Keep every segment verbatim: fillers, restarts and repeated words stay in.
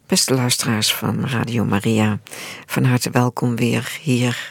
Beste luisteraars van Radio Maria, van harte welkom weer hier.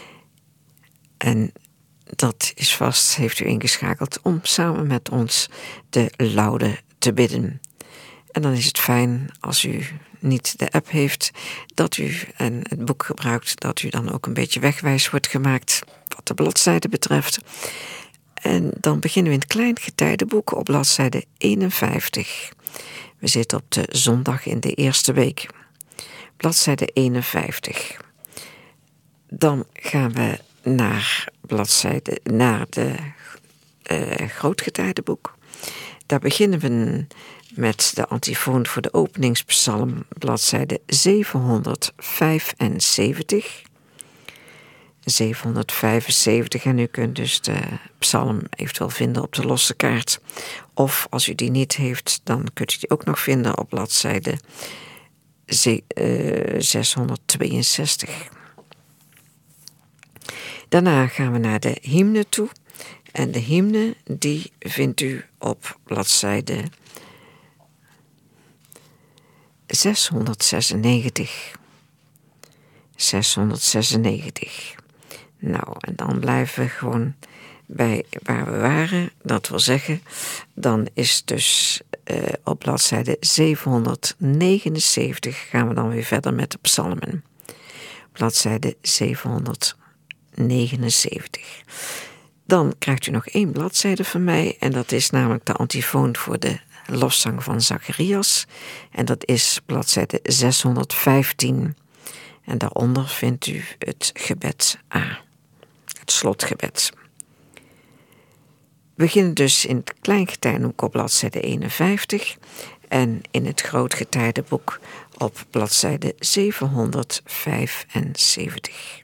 En dat is vast, heeft u ingeschakeld om samen met ons de laude te bidden. En dan is het fijn als u niet de app heeft, dat u en het boek gebruikt, dat u dan ook een beetje wegwijs wordt gemaakt wat de bladzijde betreft. En dan beginnen we in het klein getijdenboek op bladzijde eenenvijftig. We zitten op de zondag in de eerste week. Bladzijde eenenvijftig. Dan gaan we naar bladzijde, naar de uh, grootgetijdenboek. Daar beginnen we met de antifoon voor de openingspsalm, bladzijde zevenhonderdvijfenzeventig. zevenhonderdvijfenzeventig, en u kunt dus de psalm eventueel vinden op de losse kaart. Of als u die niet heeft, dan kunt u die ook nog vinden op bladzijde zeshonderdtweeënzestig. Daarna gaan we naar de hymne toe. En de hymne die vindt u op bladzijde zeshonderdzesennegentig. zeshonderdzesennegentig. Nou, en dan blijven we gewoon bij waar we waren. Dat wil zeggen, dan is dus uh, op bladzijde zevenhonderdnegenenzeventig gaan we dan weer verder met de psalmen. Bladzijde zevenhonderdnegenenzeventig. Dan krijgt u nog één bladzijde van mij en dat is namelijk de antifoon voor de lofzang van Zacharias. En dat is bladzijde zeshonderdvijftien. En daaronder vindt u het gebed A, het slotgebed. We beginnen dus in het kleingetijdenboek op bladzijde eenenvijftig en in het grootgetijdenboek op bladzijde zevenhonderdvijfenzeventig.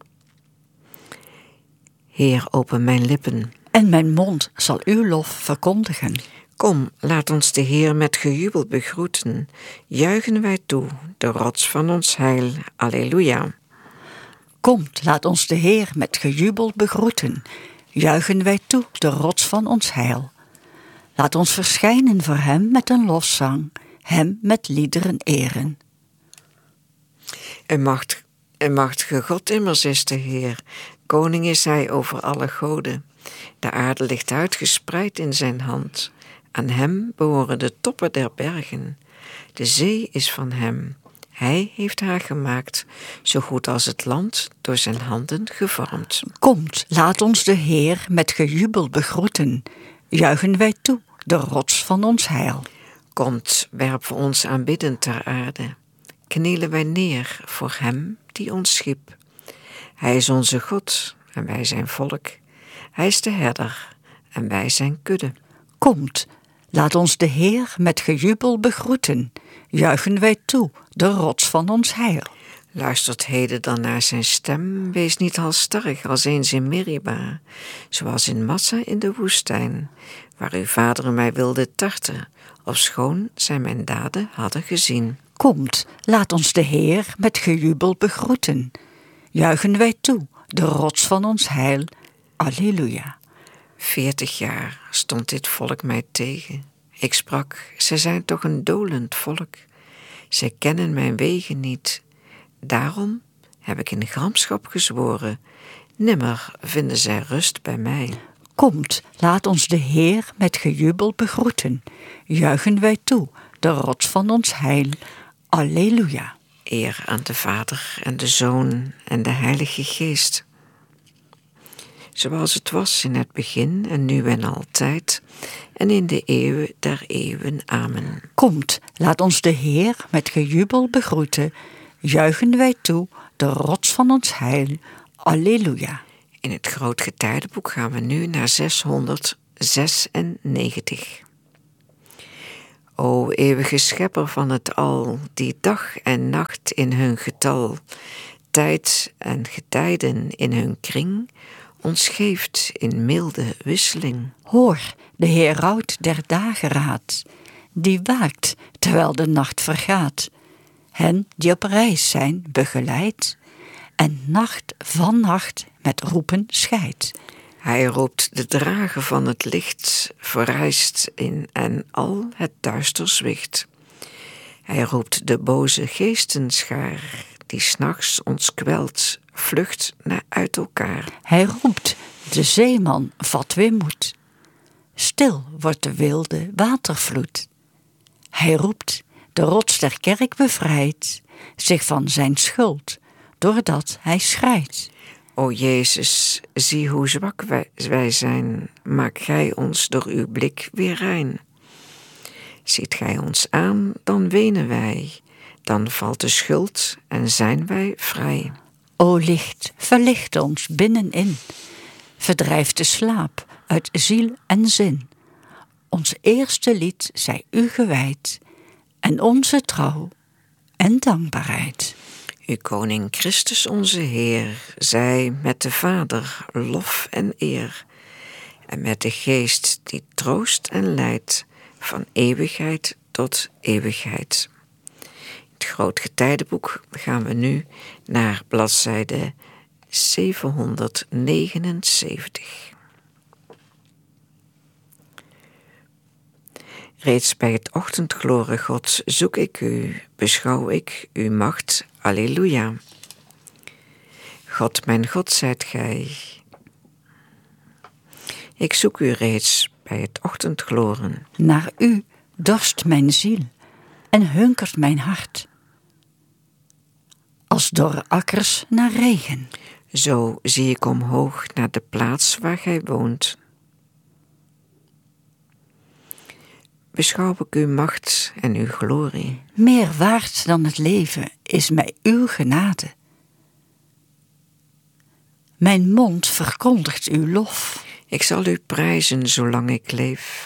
Heer, open mijn lippen. En mijn mond zal uw lof verkondigen. Kom, laat ons de Heer met gejubel begroeten. Juichen wij toe, de rots van ons heil. Alleluia. Komt, laat ons de Heer met gejubel begroeten. Juichen wij toe, de rots van ons heil. Laat ons verschijnen voor hem met een lofzang, hem met liederen eren. Een macht, een machtige God immers is de Heer. Koning is hij over alle goden. De aarde ligt uitgespreid in zijn hand. Aan hem behoren de toppen der bergen. De zee is van hem. Hij heeft haar gemaakt, zo goed als het land door zijn handen gevormd. Komt, laat ons de Heer met gejubel begroeten. Juichen wij toe, de rots van ons heil. Komt, werpen we ons aanbiddend ter aarde. Knielen wij neer voor hem die ons schiep. Hij is onze God en wij zijn volk. Hij is de herder en wij zijn kudde. Komt, laat ons de Heer met gejubel begroeten. Juichen wij toe, de rots van ons heil. Luistert heden dan naar zijn stem, wees niet halstarrig als eens in Meriba, zoals in Massa in de woestijn, waar uw vaderen mij wilden tarten, ofschoon zij mijn daden hadden gezien. Komt, laat ons de Heer met gejubel begroeten. Juichen wij toe, de rots van ons heil. Alleluia. Veertig jaar stond dit volk mij tegen. Ik sprak, zij zijn toch een dolend volk. Zij kennen mijn wegen niet. Daarom heb ik in gramschap gezworen. Nimmer vinden zij rust bij mij. Komt, laat ons de Heer met gejubel begroeten. Juichen wij toe, de rots van ons heil. Alleluia. Eer aan de Vader en de Zoon en de Heilige Geest. Zoals het was in het begin en nu en altijd en in de eeuwen der eeuwen. Amen. Komt, laat ons de Heer met gejubel begroeten. Juichen wij toe, de rots van ons heil. Alleluia. In het grootgetijdenboek gaan we nu naar zeshonderdzesennegentig. O eeuwige schepper van het al, die dag en nacht in hun getal, tijd en getijden in hun kring, ons geeft in milde wisseling. Hoor, de heraut der dageraad, die waakt terwijl de nacht vergaat. Hen die op reis zijn begeleidt, en nacht van nacht met roepen scheidt. Hij roept de drager van het licht, verrijst in en al het duister zwicht. Hij roept de boze geestenschaar, die 's nachts ons kwelt, vlucht naar uit elkaar. Hij roept, de zeeman vat weer moed. Stil wordt de wilde watervloed. Hij roept, de rots der kerk bevrijdt zich van zijn schuld, doordat hij schreit. O Jezus, zie hoe zwak wij, wij zijn, maak gij ons door uw blik weer rein. Ziet gij ons aan, dan wenen wij, dan valt de schuld en zijn wij vrij. O licht, verlicht ons binnenin, verdrijf de slaap uit ziel en zin. Ons eerste lied zij u gewijd, en onze trouw en dankbaarheid. Uw koning Christus onze Heer, zij met de Vader lof en eer, en met de Geest die troost en leidt, van eeuwigheid tot eeuwigheid. In het Grootgetijdenboek gaan we nu naar bladzijde zevenhonderdnegenenzeventig. Reeds bij het ochtendgloren Gods zoek ik u, beschouw ik uw macht, alleluia. God, mijn God, zijt gij. Ik zoek u reeds bij het ochtendgloren. Naar u dorst mijn ziel en hunkert mijn hart, als dorre akkers naar regen. Zo zie ik omhoog naar de plaats waar gij woont. Beschouw ik uw macht en uw glorie. Meer waard dan het leven is mij uw genade. Mijn mond verkondigt uw lof. Ik zal u prijzen zolang ik leef.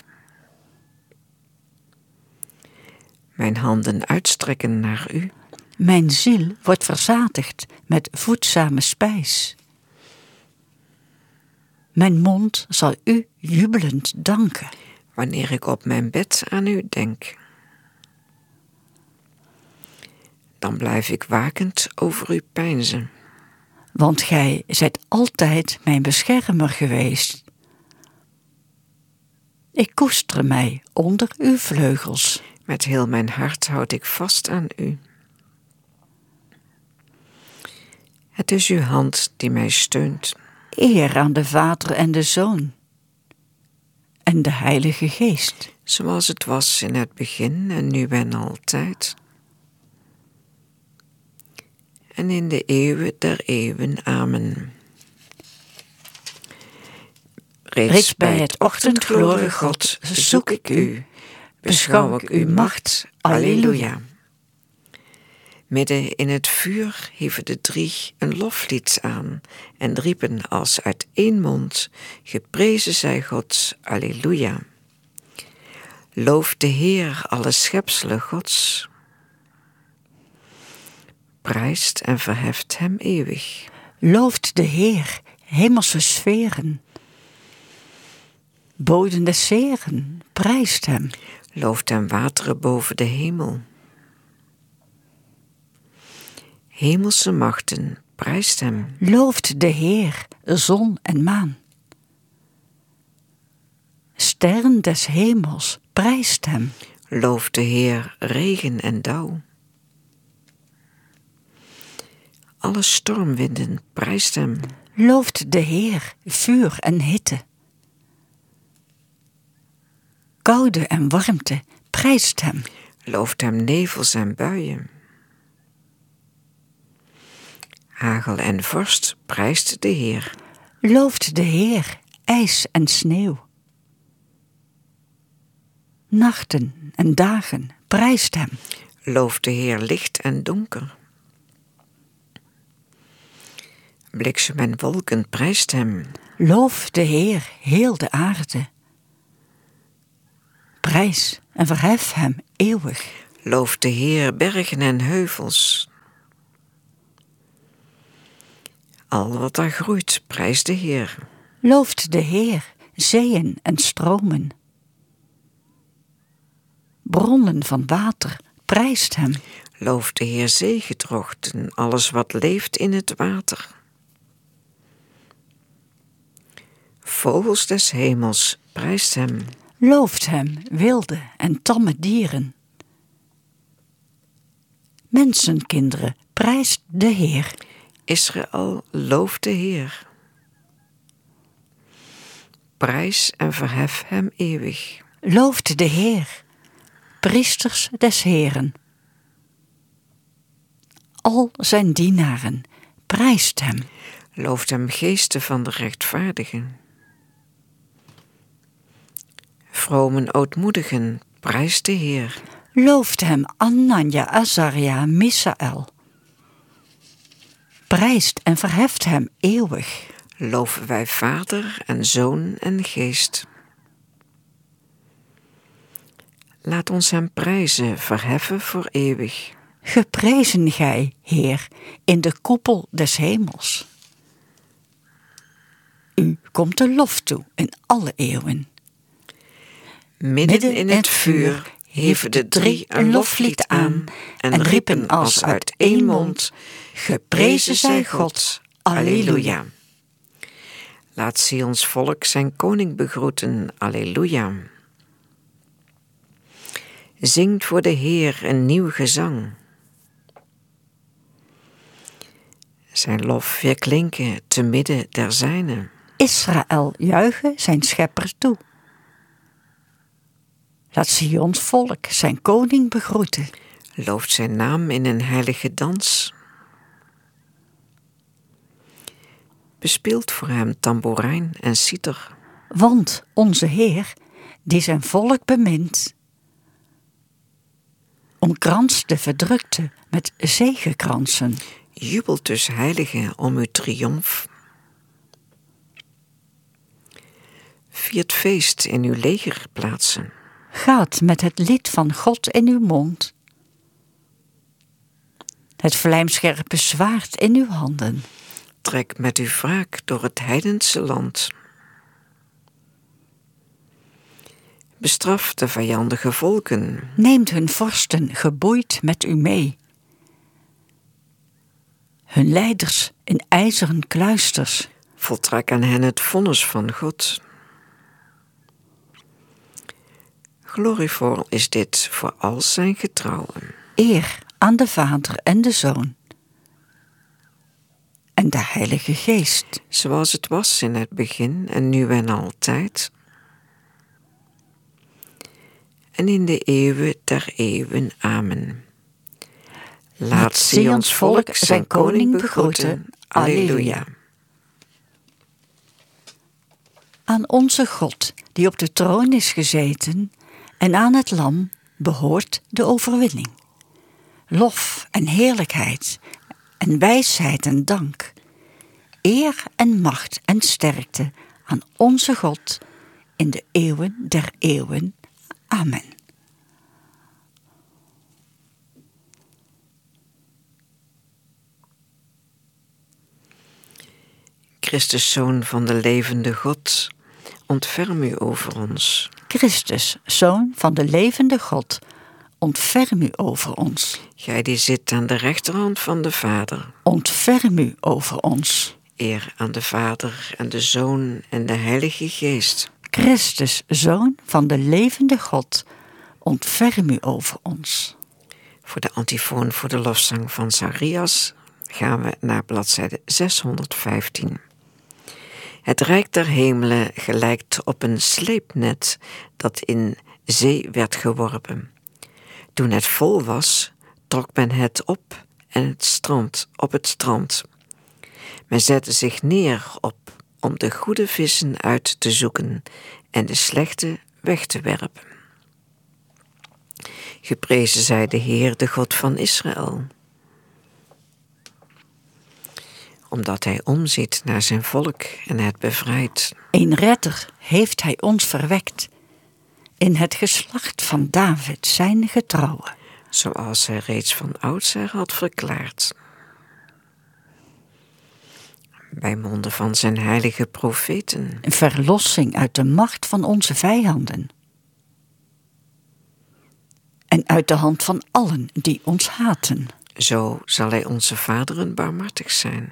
Mijn handen uitstrekken naar u. Mijn ziel wordt verzadigd met voedzame spijs. Mijn mond zal u jubelend danken. Wanneer ik op mijn bed aan u denk, dan blijf ik wakend over u peinzen. Want gij zijt altijd mijn beschermer geweest. Ik koester mij onder uw vleugels. Met heel mijn hart houd ik vast aan u. Het is uw hand die mij steunt. Eer aan de Vader en de Zoon en de Heilige Geest. Zoals het was in het begin en nu en altijd. En in de eeuwen der eeuwen. Amen. Reeds, Reeds bij het ochtendgloren God zoek ik u, beschouw ik uw macht. Alleluia. Midden in het vuur hieven de drie een loflied aan en riepen als uit één mond, geprezen zij God, alleluia. Loof de Heer alle schepselen Gods. Prijst en verheft hem eeuwig. Looft de Heer, hemelse sferen. Boden des Heeren, prijst hem. Looft hem wateren boven de hemel. Hemelse machten, prijst hem. Looft de Heer, zon en maan. Sterren des hemels, prijst hem. Looft de Heer, regen en dauw. Alle stormwinden, prijst hem. Looft de Heer, vuur en hitte. Koude en warmte, prijst hem. Looft hem nevels en buien. Hagel en vorst, prijst de Heer. Looft de Heer, ijs en sneeuw. Nachten en dagen, prijst hem. Looft de Heer, licht en donker. Bliksem en wolken, prijst hem. Loof de Heer, heel de aarde. Prijs en verhef hem eeuwig. Looft de Heer, bergen en heuvels. Al wat daar groeit, prijst de Heer. Looft de Heer, zeeën en stromen. Bronnen van water, prijst hem. Looft de Heer, zeegedrochten, alles wat leeft in het water. Vogels des hemels, prijst hem. Looft hem, wilde en tamme dieren. mensenkinderen, prijst de Heer. Israël, looft de Heer. Prijs en verhef hem eeuwig. Looft de Heer, priesters des Heeren. Al zijn dienaren, prijst hem. Looft hem geesten van de rechtvaardigen. Vromen ootmoedigen, prijst de Heer. Looft hem Anania, Azaria, Misaël. Prijst en verheft hem eeuwig. Loven wij Vader en Zoon en Geest. Laat ons hem prijzen, verheffen voor eeuwig. Geprezen gij, Heer, in de koepel des hemels. U komt de lof toe in alle eeuwen. Midden in het vuur hieven de drie een loflied aan en riepen als uit één mond: Geprezen zij God, Alleluia. Laat Sions volk zijn koning begroeten, Alleluia. Zingt voor de Heer een nieuw gezang. Zijn lof weerklinken te midden der zijnen. Israël juichen zijn schepper toe. Laat Sions volk zijn koning begroeten. Looft zijn naam in een heilige dans. Bespeelt voor hem tamboerijn en citer. Want onze Heer, die zijn volk bemint, omkranst de verdrukte met zegekransen. Jubelt dus heiligen om uw triomf. Viert feest in uw legerplaatsen. Gaat met het lied van God in uw mond. Het vlijmscherpe zwaard in uw handen. Trek met uw wraak door het heidense land. Bestraf de vijandige volken. Neemt hun vorsten geboeid met u mee. Hun leiders in ijzeren kluisters. Voltrek aan hen het vonnis van God. Glorievol is dit voor al zijn getrouwen. Eer aan de Vader en de Zoon. En de Heilige Geest. Zoals het was in het begin en nu en altijd. En in de eeuwen der eeuwen. Amen. Laat Sions volk zijn koning begroeten. Alleluia. Aan onze God, die op de troon is gezeten, en aan het Lam behoort de overwinning. Lof en heerlijkheid en wijsheid en dank, eer en macht en sterkte aan onze God in de eeuwen der eeuwen. Amen. Christus, Zoon van de levende God, ontferm u over ons. Christus, Zoon van de levende God, ontferm u over ons. Gij die zit aan de rechterhand van de Vader, Ontferm u over ons. eer aan de Vader en de Zoon en de Heilige Geest. Christus, Zoon van de levende God, ontferm u over ons. Voor de antifoon voor de lofzang van Zacharias gaan we naar bladzijde zeshonderdvijftien. Het rijk der hemelen gelijkt op een sleepnet dat in zee werd geworpen. Toen het vol was, trok men het op en het strand op het strand. Men zette zich neer op om de goede vissen uit te zoeken en de slechte weg te werpen. Geprezen zij de Heer, de God van Israël. Omdat hij omziet naar zijn volk en het bevrijdt. Een redder heeft hij ons verwekt, in het geslacht van David zijn getrouwe. Zoals hij reeds van oudsher had verklaard. Bij monden van zijn heilige profeten. Een verlossing uit de macht van onze vijanden. En uit de hand van allen die ons haten. Zo zal hij onze vaderen barmhartig zijn.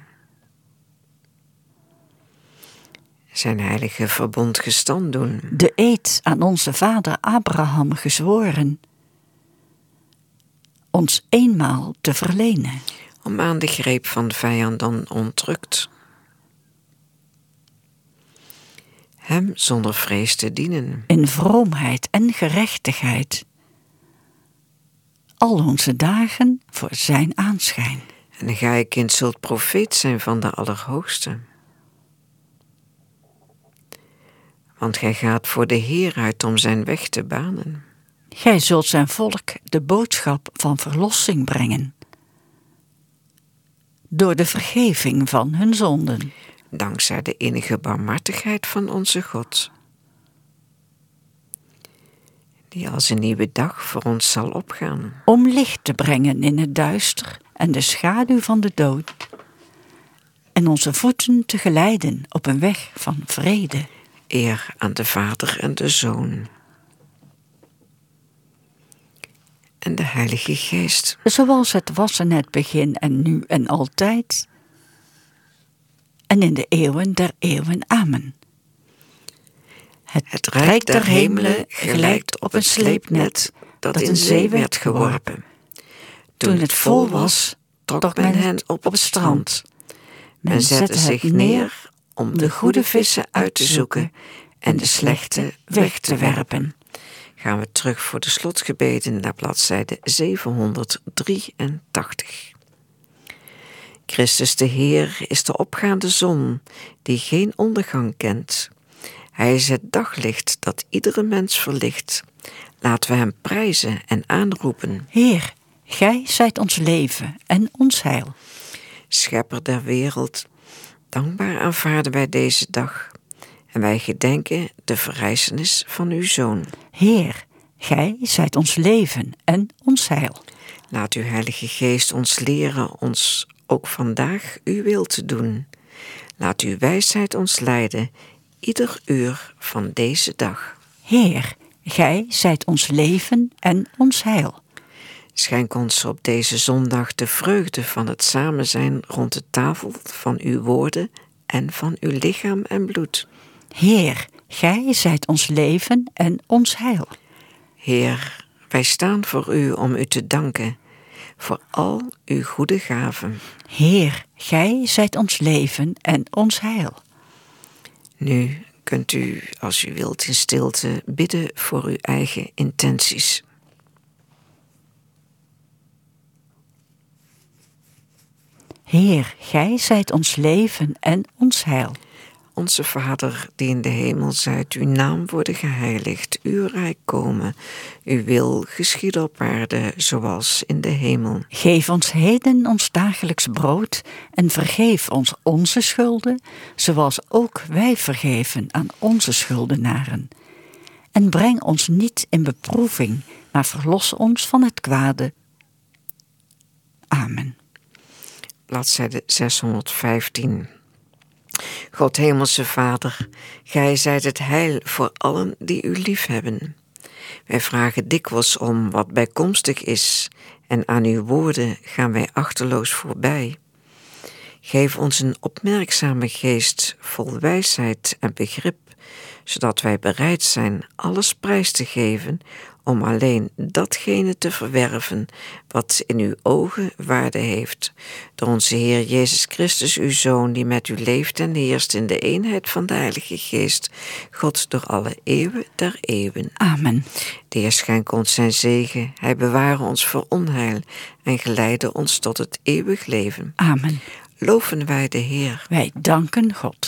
Zijn heilige verbond gestand doen. De eed aan onze vader Abraham gezworen. ons eenmaal te verlenen. Om aan de greep van de vijand dan ontrukt hem zonder vrees te dienen. In vroomheid en gerechtigheid. Al onze dagen voor zijn aanschijn. En gij, kind, zult profeet zijn van de Allerhoogste. Want gij gaat voor de Heer uit om zijn weg te banen. Gij zult zijn volk de boodschap van verlossing brengen. Door de vergeving van hun zonden. Dankzij de enige barmhartigheid van onze God. Die als een nieuwe dag voor ons zal opgaan. Om licht te brengen in het duister en de schaduw van de dood. En onze voeten te geleiden op een weg van vrede. Eer aan de Vader en de Zoon. En de Heilige Geest. Zoals het was in het begin en nu en altijd. En in de eeuwen der eeuwen. Amen. Het, Het rijk der hemelen gelijkt op een sleepnet dat in zee werd geworpen. Toen het vol was, trok men hen op het strand. Men zette zich neer om de goede vissen uit te zoeken en de slechte weg te werpen. Gaan we terug voor de slotgebeden naar bladzijde zevenhonderddrieëntachtig. Christus de Heer is de opgaande zon die geen ondergang kent. Hij is het daglicht dat iedere mens verlicht. Laten we hem prijzen en aanroepen. Heer, gij zijt ons leven en ons heil. Schepper der wereld, dankbaar aanvaarden wij deze dag. En wij gedenken de verrijzenis van uw Zoon. Heer, gij zijt ons leven en ons heil. Laat uw Heilige Geest ons leren ons ook vandaag uw wil te doen. Laat uw wijsheid ons leiden, ieder uur van deze dag. Heer, gij zijt ons leven en ons heil. Schenk ons op deze zondag de vreugde van het samen zijn rond de tafel van uw woorden en van uw lichaam en bloed. Heer, gij zijt ons leven en ons heil. Heer, wij staan voor u om u te danken voor al uw goede gaven. Heer, gij zijt ons leven en ons heil. Nu kunt u, als u wilt, in stilte bidden voor uw eigen intenties. Heer, gij zijt ons leven en ons heil. Onze Vader, die in de hemel zijt, uw naam worden geheiligd, uw rijk komen, uw wil geschieden op aarde, zoals in de hemel. Geef ons heden ons dagelijks brood en vergeef ons onze schulden, zoals ook wij vergeven aan onze schuldenaren. En breng ons niet in beproeving, maar verlos ons van het kwade. Amen. Bladzijde zeshonderdvijftien. God hemelse Vader, gij zijt het heil voor allen die u liefhebben. Wij vragen dikwijls om wat bijkomstig is, en aan uw woorden gaan wij achteloos voorbij. Geef ons een opmerkzame geest vol wijsheid en begrip, zodat wij bereid zijn alles prijs te geven om alleen datgene te verwerven wat in uw ogen waarde heeft, door onze Heer Jezus Christus, uw Zoon, die met u leeft en heerst in de eenheid van de Heilige Geest, God door alle eeuwen der eeuwen. Amen. De Heer schenke ons zijn zegen, hij beware ons voor onheil en geleide ons tot het eeuwig leven. Amen. Loven wij de Heer. Wij danken God.